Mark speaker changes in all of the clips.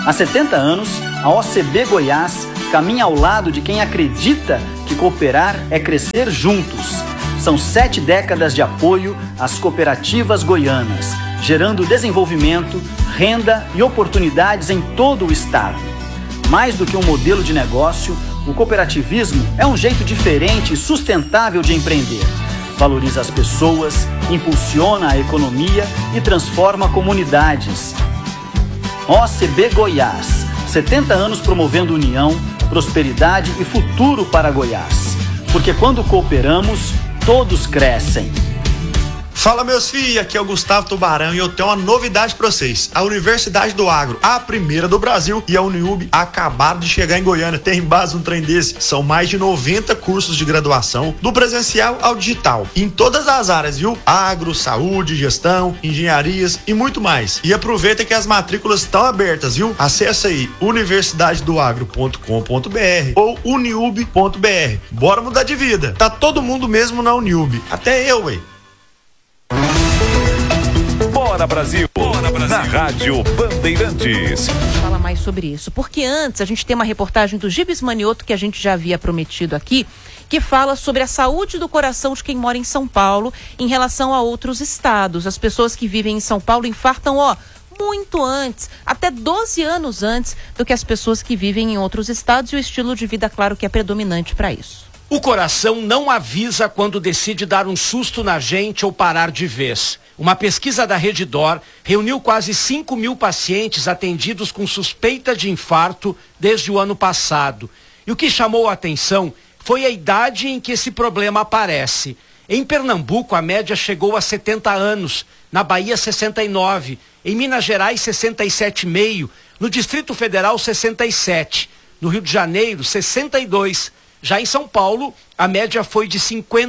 Speaker 1: Há 70 anos, a OCB Goiás caminha ao lado de quem acredita que cooperar é crescer juntos. São 7 décadas de apoio às cooperativas goianas, gerando desenvolvimento, renda e oportunidades em todo o estado. Mais do que um modelo de negócio, o cooperativismo é um jeito diferente e sustentável de empreender. Valoriza as pessoas, impulsiona a economia e transforma comunidades. OCB Goiás, 70 anos promovendo união, prosperidade e futuro para Goiás. Porque quando cooperamos, todos crescem.
Speaker 2: Fala, meus filhos, aqui é o Gustavo Tubarão e eu tenho uma novidade pra vocês. A Universidade do Agro, a primeira do Brasil, e a Uniub acabaram de chegar em Goiânia. Tem base um trem desse? São mais de 90 cursos de graduação, do presencial ao digital, em todas as áreas, viu? Agro, saúde, gestão, engenharias e muito mais. E aproveita que as matrículas estão abertas, viu? Acesse aí universidadedoagro.com.br ou uniub.br. Bora mudar de vida. Tá todo mundo mesmo na Uniub. Até eu, ué.
Speaker 3: Bora Brasil, na Rádio Bandeirantes.
Speaker 4: Fala mais sobre isso, porque antes a gente tem uma reportagem do Gibes Manioto que a gente já havia prometido aqui, que fala sobre a saúde do coração de quem mora em São Paulo em relação a outros estados. As pessoas que vivem em São Paulo infartam, muito antes, até 12 anos antes do que as pessoas que vivem em outros estados, e o estilo de vida, claro, que é predominante para isso.
Speaker 5: O coração não avisa quando decide dar um susto na gente ou parar de vez. Uma pesquisa da Redditor reuniu quase 5.000 pacientes atendidos com suspeita de infarto desde o ano passado. E o que chamou a atenção foi a idade em que esse problema aparece. Em Pernambuco, a média chegou a 70 anos, na Bahia 69, em Minas Gerais 67,5, no Distrito Federal 67, no Rio de Janeiro 62. Já em São Paulo, a média foi de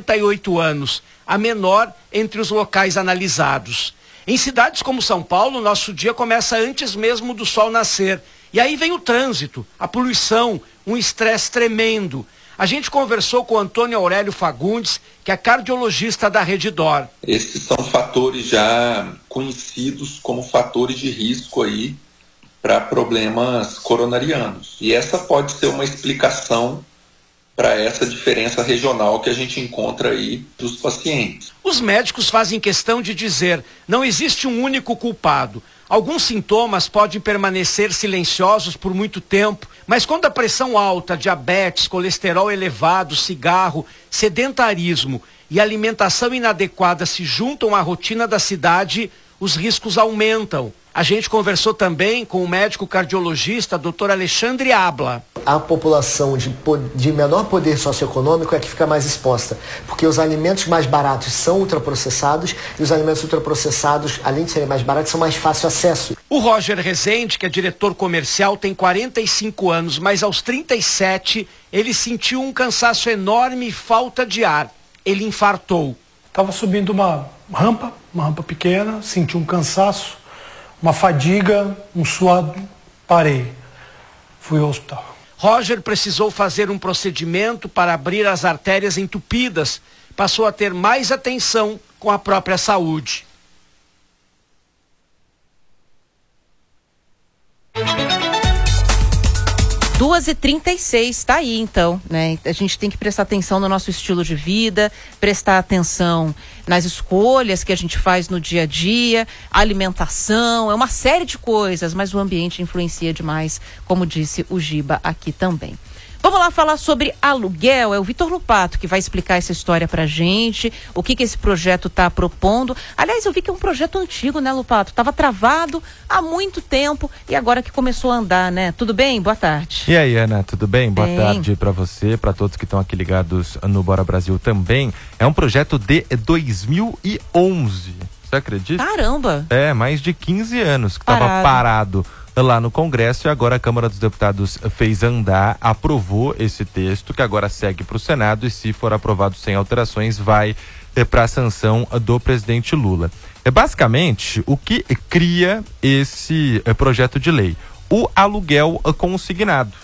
Speaker 5: 58 anos, a menor entre os locais analisados. Em cidades como São Paulo, nosso dia começa antes mesmo do sol nascer. E aí vem o trânsito, a poluição, um estresse tremendo. A gente conversou com o Antônio Aurélio Fagundes, que é cardiologista da Redditor.
Speaker 6: Esses são fatores já conhecidos como fatores de risco aí para problemas coronarianos. E essa pode ser uma explicação para essa diferença regional que a gente encontra aí dos pacientes.
Speaker 5: Os médicos fazem questão de dizer, não existe um único culpado. Alguns sintomas podem permanecer silenciosos por muito tempo, mas quando a pressão alta, diabetes, colesterol elevado, cigarro, sedentarismo e alimentação inadequada se juntam à rotina da cidade, os riscos aumentam. A gente conversou também com o médico cardiologista, Dr. Alexandre Abla.
Speaker 7: A população de menor poder socioeconômico é que fica mais exposta, porque os alimentos mais baratos são ultraprocessados e os alimentos ultraprocessados, além de serem mais baratos, são mais fácil acesso.
Speaker 5: O Roger Rezende, que é diretor comercial, tem 45 anos, mas aos 37 ele sentiu um cansaço enorme e falta de ar. Ele infartou.
Speaker 8: Estava subindo uma rampa pequena, senti um cansaço, uma fadiga, um suado, parei. Fui ao hospital.
Speaker 5: Roger precisou fazer um procedimento para abrir as artérias entupidas. Passou a ter mais atenção com a própria saúde.
Speaker 4: Duas e 36, tá aí então, né? A gente tem que prestar atenção no nosso estilo de vida, prestar atenção nas escolhas que a gente faz no dia a dia, alimentação, é uma série de coisas, mas o ambiente influencia demais, como disse o Giba aqui também. Vamos lá falar sobre aluguel. É o Vitor Lupato que vai explicar essa história pra gente, o que esse projeto tá propondo. Aliás, eu vi que é um projeto antigo, né, Lupato? Tava travado há muito tempo e agora que começou a andar, né? Tudo bem? Boa tarde.
Speaker 9: E aí, Ana, tudo bem? Boa tarde pra você, pra todos que estão aqui ligados no Bora Brasil também. É um projeto de 2011. Você acredita?
Speaker 4: Caramba!
Speaker 9: É, mais de 15 anos que tava parado lá no Congresso, e agora a Câmara dos Deputados fez andar, aprovou esse texto, que agora segue para o Senado, e se for aprovado sem alterações, vai para a sanção do presidente Lula. É basicamente o que cria esse projeto de lei: o aluguel consignado.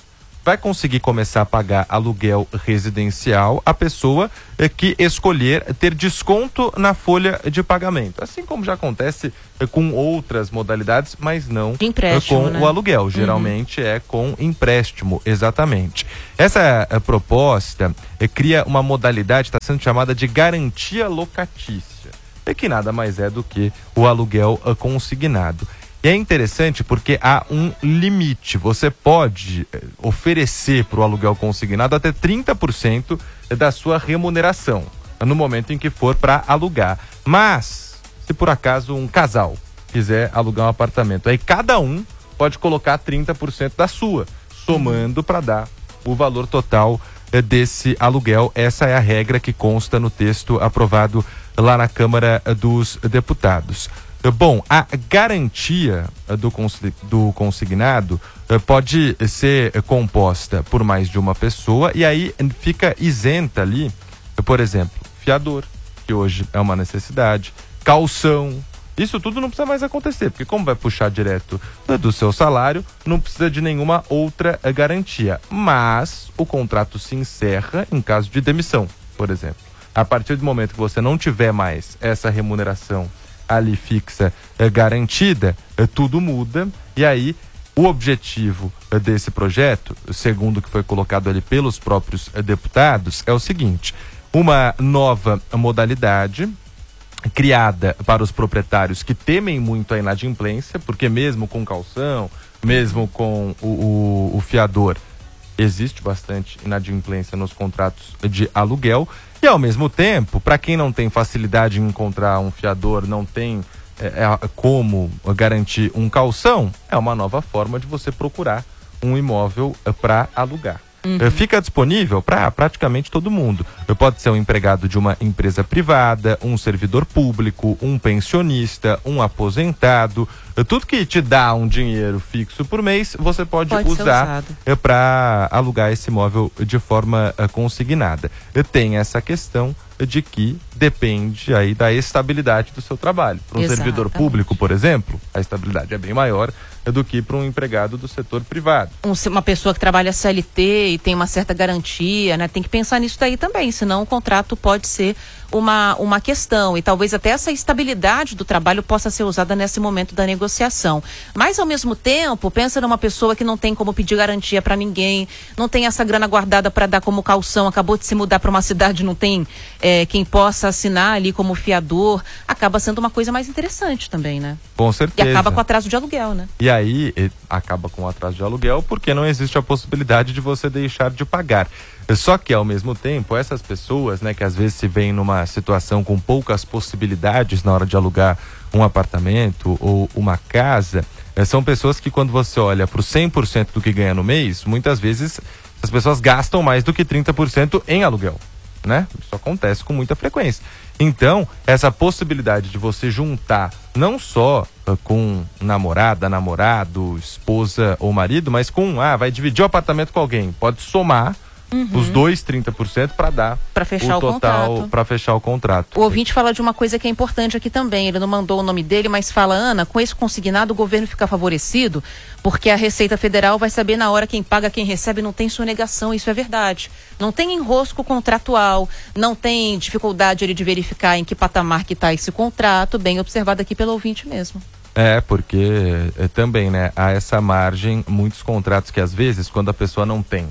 Speaker 9: vai conseguir começar a pagar aluguel residencial a pessoa que escolher ter desconto na folha de pagamento. Assim como já acontece com outras modalidades, mas não com o aluguel. Geralmente é com empréstimo, exatamente. Essa proposta cria uma modalidade, está sendo chamada de garantia locatícia, que nada mais é do que o aluguel consignado. E é interessante porque há um limite. Você pode oferecer para o aluguel consignado até 30% da sua remuneração no momento em que for para alugar. Mas, se por acaso um casal quiser alugar um apartamento, aí cada um pode colocar 30% da sua, somando para dar o valor total desse aluguel. Essa é a regra que consta no texto aprovado lá na Câmara dos Deputados. Bom, a garantia do consignado pode ser composta por mais de uma pessoa e aí fica isenta ali, por exemplo, fiador, que hoje é uma necessidade, calção. Isso tudo não precisa mais acontecer, porque como vai puxar direto do seu salário, não precisa de nenhuma outra garantia. Mas o contrato se encerra em caso de demissão, por exemplo. A partir do momento que você não tiver mais essa remuneração ali fixa garantida, tudo muda. E aí o objetivo desse projeto, segundo o que foi colocado ali pelos próprios deputados, é o seguinte: uma nova modalidade criada para os proprietários que temem muito a inadimplência, porque mesmo com calção, mesmo com o fiador, existe bastante inadimplência nos contratos de aluguel. E ao mesmo tempo, para quem não tem facilidade em encontrar um fiador, não tem como garantir um calção, é uma nova forma de você procurar um imóvel para alugar. Fica disponível para praticamente todo mundo. Pode ser um empregado de uma empresa privada, um servidor público, um pensionista, um aposentado. Tudo que te dá um dinheiro fixo por mês, você pode usar para alugar esse imóvel de forma consignada. Tem essa questão de que depende aí da estabilidade do seu trabalho. Para um servidor público, por exemplo, a estabilidade é bem maior do que para um empregado do setor privado. Uma pessoa que trabalha CLT e tem uma certa garantia, né? Tem que pensar nisso daí também, senão o contrato pode ser uma questão, e talvez até essa estabilidade do trabalho possa ser usada nesse momento da negociação. Mas ao mesmo tempo, pensa numa pessoa que não tem como pedir garantia para ninguém, não tem essa grana guardada para dar como calção, acabou de se mudar para uma cidade, não tem quem possa assinar ali como fiador, acaba sendo uma coisa mais interessante também, né? Com certeza. E acaba com o atraso de aluguel, né? E aí acaba com o atraso de aluguel porque não existe a possibilidade de você deixar de pagar. Só que ao mesmo tempo, essas pessoas, né, que às vezes se veem numa situação com poucas possibilidades na hora de alugar um apartamento ou uma casa, são pessoas que quando você olha para o 100% do que ganha no mês, muitas vezes as pessoas gastam mais do que 30% em aluguel, né? Isso acontece com muita frequência. Então, essa possibilidade de você juntar não só com namorada, namorado, esposa ou marido, mas com, vai dividir o apartamento com alguém, pode somar os dois 30% para dar para fechar o total, para fechar o contrato. O ouvinte fala de uma coisa que é importante aqui também, ele não mandou o nome dele, mas fala: Ana, com esse consignado o governo fica favorecido, porque a Receita Federal vai saber na hora quem paga, quem recebe, não tem sonegação. Isso é verdade, não tem enrosco contratual, não tem dificuldade de verificar em que patamar que está esse contrato, bem observado aqui pelo ouvinte mesmo. Porque também, né, há essa margem, muitos contratos que às vezes, quando a pessoa não tem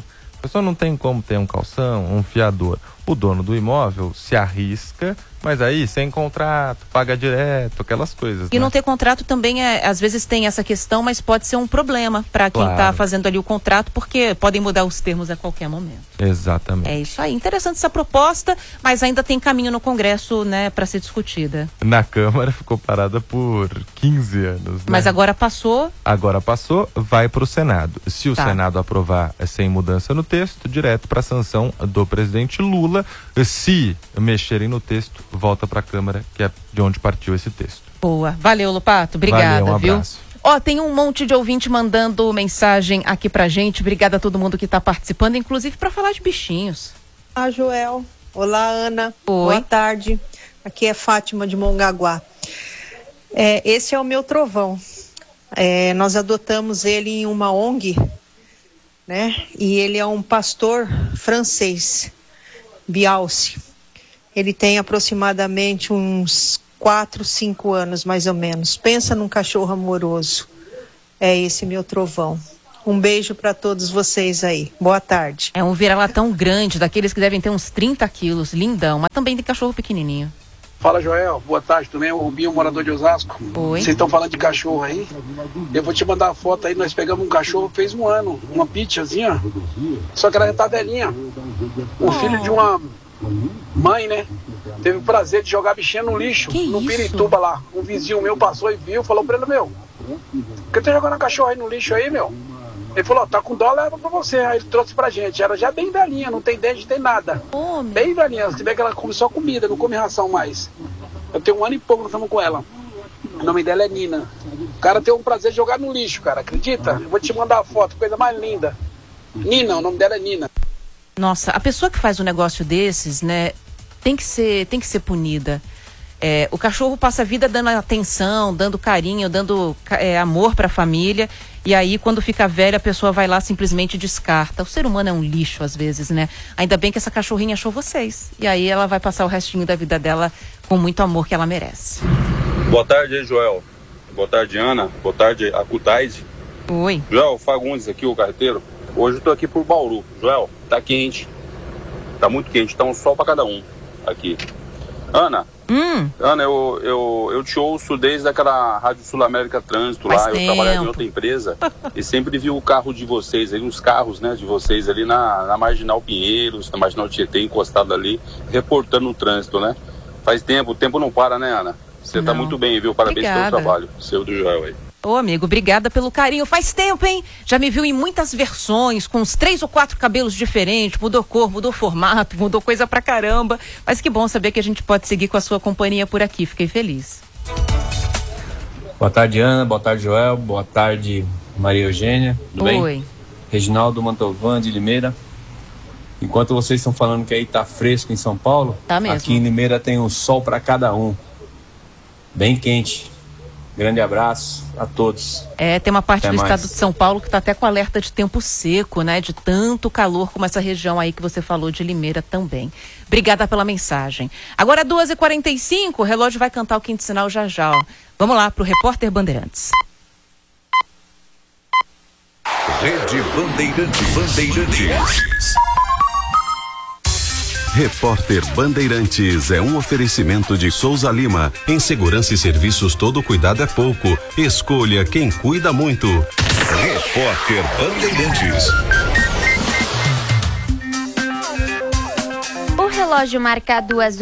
Speaker 9: como ter um calção, um fiador, o dono do imóvel se arrisca, mas aí sem contrato, paga direto, aquelas coisas. E não ter contrato também às vezes tem essa questão, mas pode ser um problema para quem está fazendo ali o contrato, porque podem mudar os termos a qualquer momento. Exatamente. É isso aí. Interessante essa proposta, mas ainda tem caminho no Congresso, né, para ser discutida. Na Câmara ficou parada por 15 anos. Né? Mas agora passou. Agora passou, vai para o Senado. Se o Senado aprovar sem mudança no texto, direto para a sanção do presidente Lula. Se mexerem no texto, volta para a Câmara, que é de onde partiu esse texto. Boa. Valeu, Lopato. Obrigada, valeu, um abraço. Viu? Tem um monte de ouvinte mandando mensagem aqui pra gente. Obrigada a todo mundo que está participando, inclusive para falar de bichinhos. Olá, Joel. Olá, Ana. Oi. Boa tarde. Aqui é Fátima de Mongaguá. Esse é o meu trovão. Nós adotamos ele em uma ONG
Speaker 10: né? E ele é um pastor francês, Bialce. Ele tem aproximadamente uns 4, 5 anos, mais ou menos. Pensa num cachorro amoroso. É esse meu trovão. Um beijo para todos vocês aí. Boa tarde.
Speaker 4: É um vira-latão grande, daqueles que devem ter uns 30 quilos, lindão, mas também tem cachorro pequenininho.
Speaker 11: Fala, Joel. Boa tarde também. O Rubinho, morador de Osasco.
Speaker 4: Oi.
Speaker 11: Vocês estão falando de cachorro aí? Eu vou te mandar a foto aí. Nós pegamos um cachorro, fez 1 ano. Uma pitchazinha. Só que ela já tá velhinha. O filho de uma mãe, né? Teve o prazer de jogar bichinha no lixo.
Speaker 4: Que
Speaker 11: no
Speaker 4: isso?
Speaker 11: Pirituba lá. Um vizinho meu passou e viu. Falou pra ele, meu, por que tá jogando a cachorra aí no lixo aí, meu? Ele falou, tá com dó, leva pra você. Aí ele trouxe pra gente. Era já bem velhinha, não tem dente, não tem nada. Bem velhinha. Se tiver que ela come só comida, não come ração mais. Eu tenho 1 ano e pouco, nós estamos com ela. O nome dela é Nina. O cara tem um prazer de jogar no lixo, cara. Acredita? Eu vou te mandar a foto, coisa mais linda. Nina, o nome dela é Nina.
Speaker 4: Nossa, a pessoa que faz um negócio desses, né, tem que ser punida. O cachorro passa a vida dando atenção, dando carinho, dando amor para a família, e aí quando fica velha a pessoa vai lá simplesmente descarta. O ser humano é um lixo às vezes, né? Ainda bem que essa cachorrinha achou vocês, e aí ela vai passar o restinho da vida dela com muito amor que ela merece.
Speaker 12: Boa tarde aí, Joel. Boa tarde, Ana. Boa tarde, Acutaise.
Speaker 4: Oi.
Speaker 12: Joel, Fagundes aqui, o carreteiro. Hoje eu tô aqui por Bauru. Joel, tá quente. Tá muito quente, tá um sol pra cada um aqui. Ana, Ana, eu te ouço desde aquela Rádio Sul América Trânsito lá. Eu trabalhava em outra empresa e sempre vi o carro de vocês aí, uns carros, né, de vocês ali na Marginal Pinheiros, na Marginal Tietê, encostado ali, reportando o trânsito, né? Faz tempo, o tempo não para, né, Ana? Você tá muito bem, viu? Parabéns pelo trabalho. Seu do Joel aí.
Speaker 4: Ô, amigo, obrigada pelo carinho. Faz tempo, hein? Já me viu em muitas versões, com uns 3 ou 4 cabelos diferentes, mudou cor, mudou formato, mudou coisa pra caramba. Mas que bom saber que a gente pode seguir com a sua companhia por aqui. Fiquei feliz.
Speaker 13: Boa tarde, Ana. Boa tarde, Joel. Boa tarde, Maria Eugênia. Tudo bem?
Speaker 4: Oi.
Speaker 13: Reginaldo Mantovan, de Limeira. Enquanto vocês estão falando que aí tá fresco em São Paulo,
Speaker 4: tá mesmo.
Speaker 13: Aqui em Limeira tem um sol para cada um. Bem quente. Grande abraço a todos.
Speaker 4: Tem uma parte
Speaker 13: Até
Speaker 4: do
Speaker 13: mais.
Speaker 4: estado de São Paulo que está até com alerta de tempo seco, né? De tanto calor como essa região aí que você falou de Limeira também. Obrigada pela mensagem. Agora 2h45, o relógio vai cantar o quinto sinal já já, ó. Vamos lá pro Repórter Bandeirantes.
Speaker 3: Rede Bandeirantes.
Speaker 14: Repórter Bandeirantes é um oferecimento de Souza Lima. Em segurança e serviços, todo cuidado é pouco. Escolha quem cuida muito.
Speaker 3: Repórter Bandeirantes.
Speaker 15: O relógio marca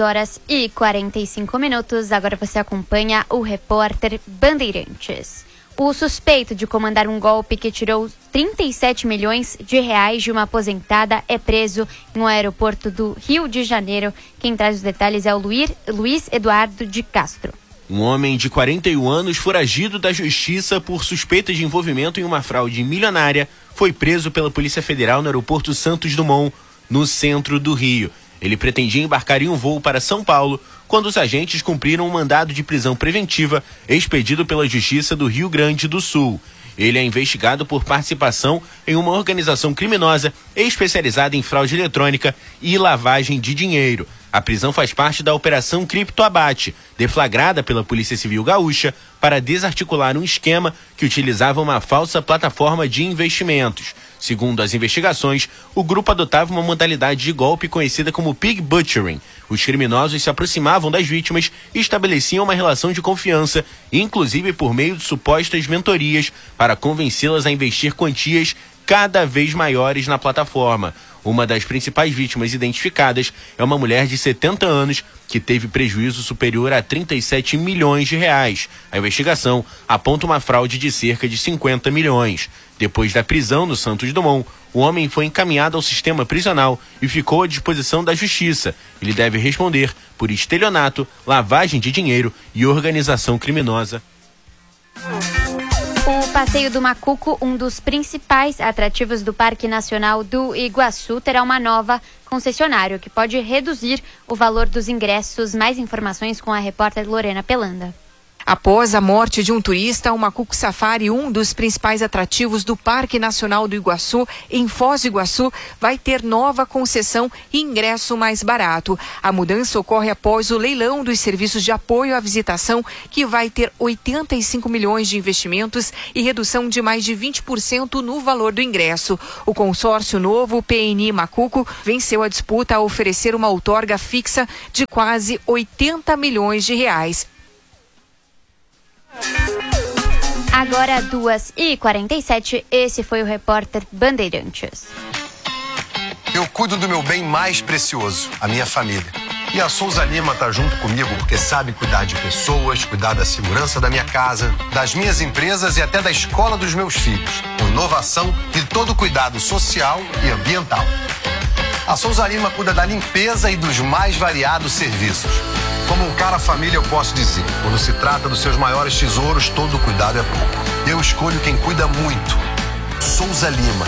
Speaker 15: 2h45. Agora você acompanha o Repórter Bandeirantes. O suspeito de comandar um golpe que tirou 37 milhões de reais de uma aposentada é preso no aeroporto do Rio de Janeiro. Quem traz os detalhes é o Luiz Eduardo de Castro.
Speaker 16: Um homem de 41 anos, foragido da justiça por suspeita de envolvimento em uma fraude milionária, foi preso pela Polícia Federal no aeroporto Santos Dumont, no centro do Rio. Ele pretendia embarcar em um voo para São Paulo quando os agentes cumpriram um mandado de prisão preventiva expedido pela Justiça do Rio Grande do Sul. Ele é investigado por participação em uma organização criminosa especializada em fraude eletrônica e lavagem de dinheiro. A prisão faz parte da Operação Criptoabate, deflagrada pela Polícia Civil Gaúcha para desarticular um esquema que utilizava uma falsa plataforma de investimentos. Segundo as investigações, o grupo adotava uma modalidade de golpe conhecida como pig butchering. Os criminosos se aproximavam das vítimas e estabeleciam uma relação de confiança, inclusive por meio de supostas mentorias, para convencê-las a investir quantias cada vez maiores na plataforma. Uma das principais vítimas identificadas é uma mulher de 70 anos que teve prejuízo superior a 37 milhões de reais. A investigação aponta uma fraude de cerca de 50 milhões. Depois da prisão no Santos Dumont, o homem foi encaminhado ao sistema prisional e ficou à disposição da justiça. Ele deve responder por estelionato, lavagem de dinheiro e organização criminosa.
Speaker 15: O Passeio do Macuco, um dos principais atrativos do Parque Nacional do Iguaçu, terá uma nova concessionária, que pode reduzir o valor dos ingressos. Mais informações com a repórter Lorena Pelanda.
Speaker 17: Após a morte de um turista, o Macuco Safari, um dos principais atrativos do Parque Nacional do Iguaçu, em Foz do Iguaçu, vai ter nova concessão e ingresso mais barato. A mudança ocorre após o leilão dos serviços de apoio à visitação, que vai ter 85 milhões de investimentos e redução de mais de 20% no valor do ingresso. O consórcio novo, PNI Macuco, venceu a disputa a oferecer uma outorga fixa de quase 80 milhões de reais.
Speaker 15: Agora 2h47, esse foi o repórter Bandeirantes.
Speaker 18: Eu cuido do meu bem mais precioso, a minha família. E a Souza Lima está junto comigo porque sabe cuidar de pessoas, cuidar da segurança da minha casa, das minhas empresas e até da escola dos meus filhos, com inovação e todo o cuidado social e ambiental. A Souza Lima cuida da limpeza e dos mais variados serviços. Como um cara família, eu posso dizer, quando se trata dos seus maiores tesouros, todo cuidado é pouco. Eu escolho quem cuida muito. Souza Lima.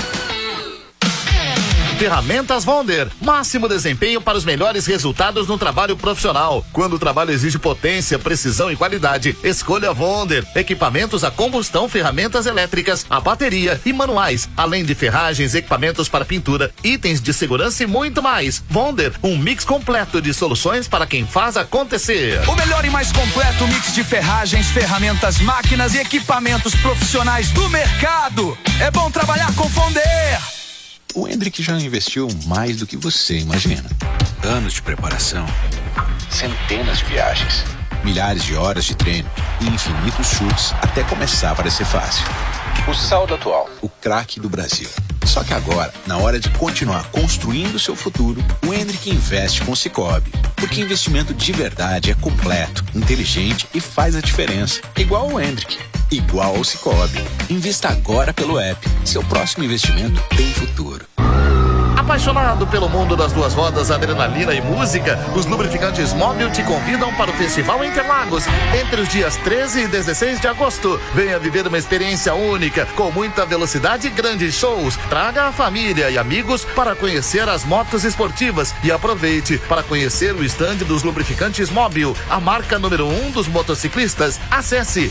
Speaker 19: Ferramentas Wonder. Máximo desempenho para os melhores resultados no trabalho profissional. Quando o trabalho exige potência, precisão e qualidade, escolha Wonder. Equipamentos a combustão, ferramentas elétricas, a bateria e manuais, além de ferragens, equipamentos para pintura, itens de segurança e muito mais. Wonder, um mix completo de soluções para quem faz acontecer.
Speaker 20: O melhor e mais completo mix de ferragens, ferramentas, máquinas e equipamentos profissionais do mercado. É bom trabalhar com Wonder.
Speaker 21: O Hendrick já investiu mais do que você imagina. Anos de preparação, centenas de viagens, milhares de horas de treino e infinitos chutes até começar a parecer fácil. O saldo atual, o craque do Brasil. Só que agora, na hora de continuar construindo seu futuro, o Hendrick investe com o Sicoob. Porque investimento de verdade é completo, inteligente e faz a diferença. Igual o Hendrick. Igual ao Sicoob. Invista agora pelo app. Seu próximo investimento tem futuro.
Speaker 19: Apaixonado pelo mundo das duas rodas, adrenalina e música, os lubrificantes Móbil te convidam para o Festival Interlagos, entre os dias 13 e 16 de agosto. Venha viver uma experiência única, com muita velocidade e grandes shows. Traga a família e amigos para conhecer as motos esportivas e aproveite para conhecer o estande dos lubrificantes Móbil, a marca número 1 dos motociclistas. Acesse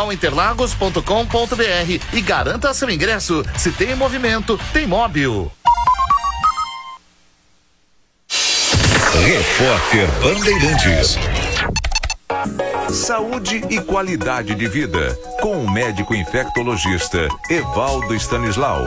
Speaker 19: festivalinterlagos.com.br e garanta seu ingresso. Se tem movimento, tem Móbil.
Speaker 3: Repórter Bandeirantes. Saúde e qualidade de vida, com o médico infectologista Evaldo Stanislau.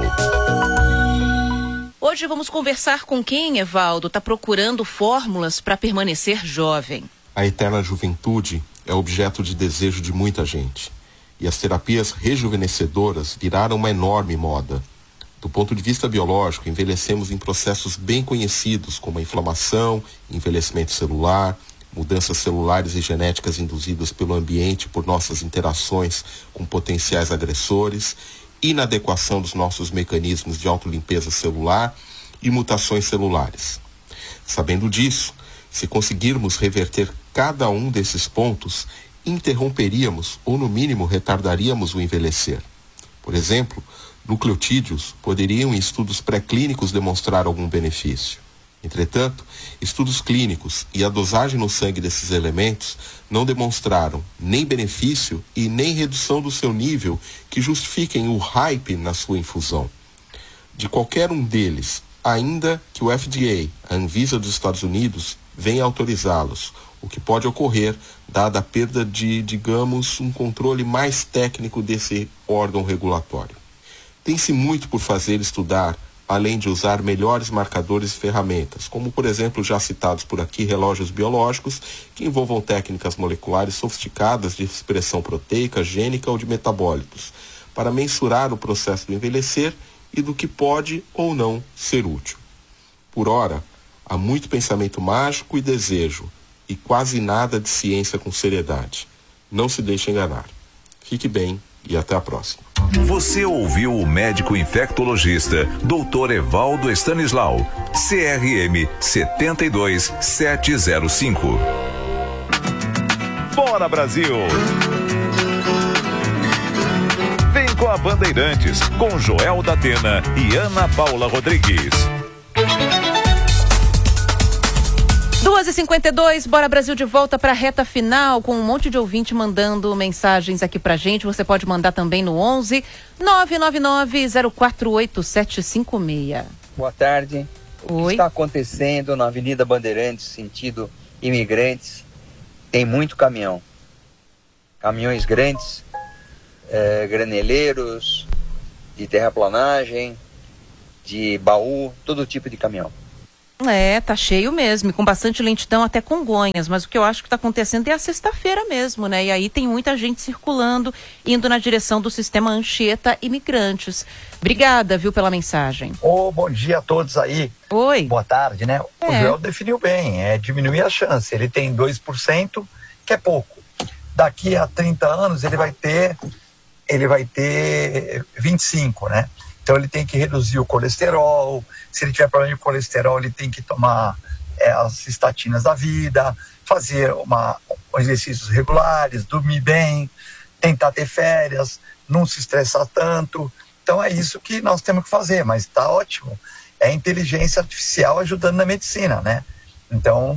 Speaker 4: Hoje vamos conversar com quem, Evaldo, está procurando fórmulas para permanecer jovem.
Speaker 22: A eterna juventude é objeto de desejo de muita gente. E as terapias rejuvenescedoras viraram uma enorme moda. Do ponto de vista biológico, envelhecemos em processos bem conhecidos, como a inflamação, envelhecimento celular, mudanças celulares e genéticas induzidas pelo ambiente por nossas interações com potenciais agressores, inadequação dos nossos mecanismos de autolimpeza celular e mutações celulares. Sabendo disso, se conseguirmos reverter cada um desses pontos, interromperíamos ou, no mínimo, retardaríamos o envelhecer. Por exemplo, nucleotídeos poderiam em estudos pré-clínicos demonstrar algum benefício. Entretanto, estudos clínicos e a dosagem no sangue desses elementos não demonstraram nem benefício e nem redução do seu nível que justifiquem o hype na sua infusão. De qualquer um deles, ainda que o FDA, a Anvisa dos Estados Unidos, venha autorizá-los, o que pode ocorrer dada a perda de, digamos, um controle mais técnico desse órgão regulatório. Tem-se muito por fazer e estudar, além de usar melhores marcadores e ferramentas, como, por exemplo, já citados por aqui, relógios biológicos, que envolvam técnicas moleculares sofisticadas de expressão proteica, gênica ou de metabólitos, para mensurar o processo do envelhecer e do que pode ou não ser útil. Por ora, há muito pensamento mágico e desejo, e quase nada de ciência com seriedade. Não se deixe enganar. Fique bem e até a próxima.
Speaker 3: Você ouviu o médico infectologista Dr. Evaldo Stanislau, CRM 72705. Bora, Brasil! Vem com a Bandeirantes, com Joel da Atena e Ana Paula Rodrigues.
Speaker 4: 2h52, Bora Brasil de volta para a reta final, com um monte de ouvinte mandando mensagens aqui pra gente. Você pode mandar também no 11 999 048756.
Speaker 1: Boa tarde.
Speaker 4: Oi.
Speaker 1: O que está acontecendo na Avenida Bandeirantes, sentido Imigrantes? Tem muito caminhão. Caminhões grandes, graneleiros, de terraplanagem, de baú, todo tipo de caminhão.
Speaker 4: Tá cheio mesmo, e com bastante lentidão até Congonhas, mas o que eu acho que está acontecendo é a sexta-feira mesmo, né? E aí tem muita gente circulando, indo na direção do sistema Anchieta Imigrantes. Obrigada, viu, pela mensagem.
Speaker 2: Bom dia a todos aí.
Speaker 4: Oi.
Speaker 2: Boa tarde, né? O Joel definiu bem, diminuir a chance. Ele tem 2%, que é pouco. Daqui a 30 anos ele vai ter 25, né? Então ele tem que reduzir o colesterol. Se ele tiver problema de colesterol, ele tem que tomar as estatinas da vida, fazer exercícios regulares, dormir bem, tentar ter férias, não se estressar tanto. Então é isso que nós temos que fazer, mas está ótimo. É a inteligência artificial ajudando na medicina, né? Então,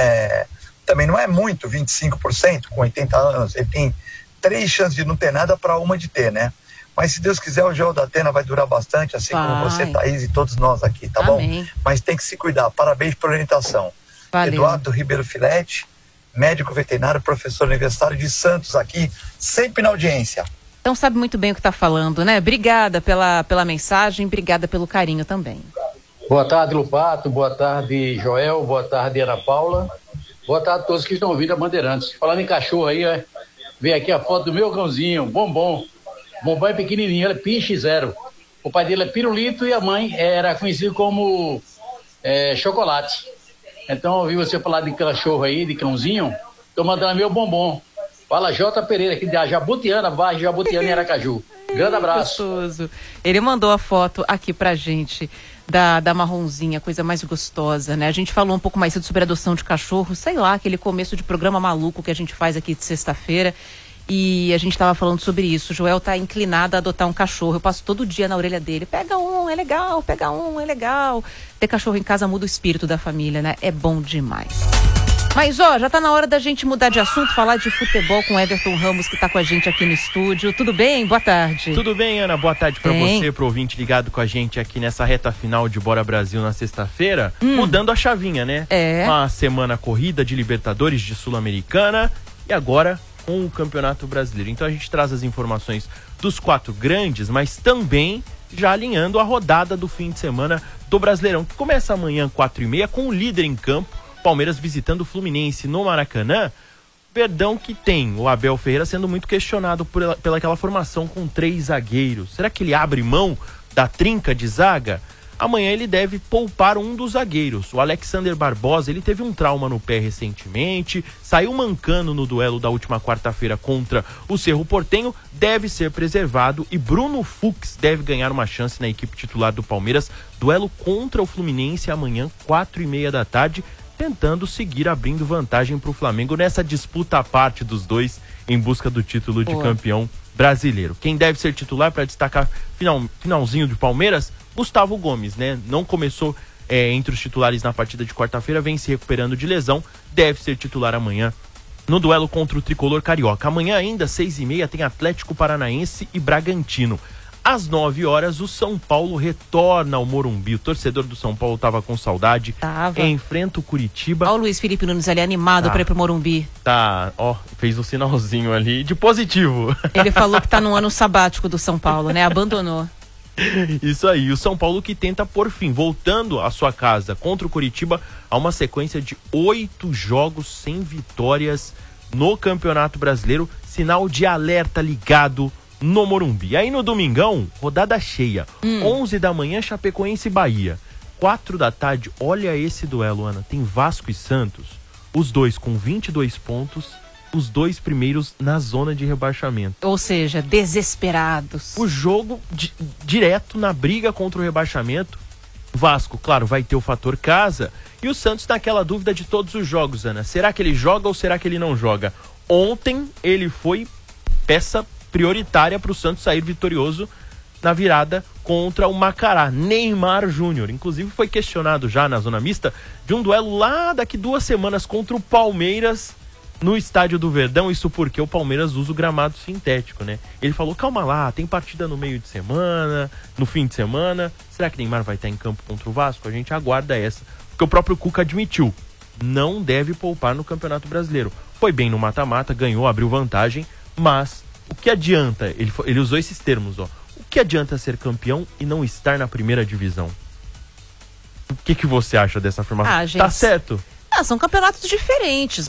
Speaker 2: também não é muito, 25% com 80 anos. Ele tem 3 chances de não ter nada para uma de ter, né? Mas se Deus quiser, o Joel da Atena vai durar bastante, assim como você, Thaís, e todos nós aqui, tá
Speaker 4: Amém.
Speaker 2: bom? Mas tem que se cuidar. Parabéns pela orientação.
Speaker 4: Valeu.
Speaker 2: Eduardo Ribeiro Filete, médico veterinário, professor universitário de Santos aqui, sempre na audiência.
Speaker 4: Então sabe muito bem o que está falando, né? Obrigada pela mensagem, obrigada pelo carinho também.
Speaker 23: Boa tarde, Lupato. Boa tarde, Joel. Boa tarde, Ana Paula. Boa tarde a todos que estão ouvindo a Bandeirantes. Falando em cachorro aí, veio aqui a foto do meu cãozinho, Bombom. Bombom é pequenininho, ele é Pinche Zero. O pai dele é Pirulito e a mãe era conhecido como Chocolate. Então, eu ouvi você falar de cachorro aí, de cãozinho, tô mandando meu Bombom. Fala J. Pereira, aqui da Jabutiana, Baixo Jabutiana em Aracaju. Grande abraço.
Speaker 4: Gostoso. Ele mandou a foto aqui pra gente da marronzinha, coisa mais gostosa, né? A gente falou um pouco mais cedo sobre adoção de cachorro, sei lá, aquele começo de programa maluco que a gente faz aqui de sexta-feira. E a gente estava falando sobre isso. O Joel tá inclinado a adotar um cachorro. Eu passo todo dia na orelha dele. Pega um, é legal. Pega um, é legal. Ter cachorro em casa muda o espírito da família, né? É bom demais. Mas, já tá na hora da gente mudar de assunto, falar de futebol com o Everton Ramos, que tá com a gente aqui no estúdio. Tudo bem? Boa tarde.
Speaker 9: Tudo bem, Ana? Boa tarde pra você, pro ouvinte ligado com a gente aqui nessa reta final de Bora Brasil na sexta-feira. Mudando a chavinha, né? Uma semana corrida de Libertadores, de Sul-Americana e agora com o Campeonato Brasileiro. Então a gente traz as informações dos 4 grandes, mas também já alinhando a rodada do fim de semana do Brasileirão, que começa amanhã 4h30 com o líder em campo, Palmeiras visitando o Fluminense no Maracanã. Verdão que tem o Abel Ferreira sendo muito questionado pela aquela formação com 3 zagueiros. Será que ele abre mão da trinca de zaga? Amanhã ele deve poupar um dos zagueiros. O Alexander Barbosa, ele teve um trauma no pé recentemente, saiu mancando no duelo da última quarta-feira contra o Cerro Porteño, deve ser preservado e Bruno Fux deve ganhar uma chance na equipe titular do Palmeiras. Duelo contra o Fluminense amanhã, 4h30 da tarde, tentando seguir abrindo vantagem para o Flamengo nessa disputa à parte dos dois em busca do título de campeão brasileiro. Quem deve ser titular para destacar finalzinho de Palmeiras? Gustavo Gomes, né? Não começou entre os titulares na partida de quarta-feira, vem se recuperando de lesão, deve ser titular amanhã no duelo contra o Tricolor Carioca. Amanhã ainda, 6h30, tem Atlético Paranaense e Bragantino. Às 9 horas, o São Paulo retorna ao Morumbi. O torcedor do São Paulo tava com saudade. Enfrenta o Curitiba.
Speaker 4: Olha o Luiz Felipe Nunes ali animado para ir pro Morumbi.
Speaker 9: Fez um sinalzinho ali de positivo.
Speaker 4: Ele falou que tá no ano sabático do São Paulo, né? Abandonou.
Speaker 9: Isso aí, o São Paulo que tenta por fim, voltando à sua casa contra o Curitiba, a uma sequência de 8 jogos sem vitórias no Campeonato Brasileiro, sinal de alerta ligado no Morumbi. Aí no domingão, rodada cheia, 11 da manhã, Chapecoense e Bahia, 4 da tarde, olha esse duelo, Ana, tem Vasco e Santos, os dois com 22 pontos, os 2 primeiros na zona de rebaixamento.
Speaker 4: Ou seja, desesperados.
Speaker 9: O jogo direto na briga contra o rebaixamento. Vasco, claro, vai ter o fator casa. E o Santos naquela dúvida de todos os jogos, Ana. Será que ele joga ou será que ele não joga? Ontem ele foi peça prioritária para o Santos sair vitorioso
Speaker 6: na virada contra o Macará, Neymar Júnior. Inclusive foi questionado já na zona mista de um duelo lá daqui 2 semanas contra o Palmeiras no Estádio do Verdão, isso porque o Palmeiras usa o gramado sintético, né? Ele falou, calma lá, tem partida no meio de semana, no fim de semana, será que Neymar vai estar em campo contra o Vasco? A gente aguarda essa, porque o próprio Cuca admitiu, não deve poupar no Campeonato Brasileiro. Foi bem no mata-mata, ganhou, abriu vantagem, mas o que adianta, ele usou esses termos, ó, o que adianta ser campeão e não estar na primeira divisão? O que você acha dessa afirmação?
Speaker 4: Gente,
Speaker 6: tá certo?
Speaker 4: são campeonatos diferentes,